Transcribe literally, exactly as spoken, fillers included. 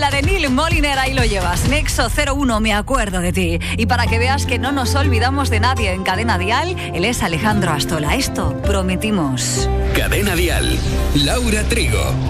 la de Neil Moliner, ahí lo llevas. Nexo cero uno, me acuerdo de ti. Y para que veas que no nos olvidamos de nadie en Cadena Dial, él es Alejandro Astola. Esto prometimos. Cadena Dial, Laura Trigo.